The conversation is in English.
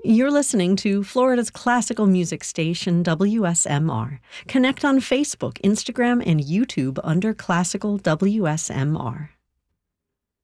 You're listening to Florida's classical music station, WSMR. Connect on Facebook, Instagram, and YouTube under Classical WSMR.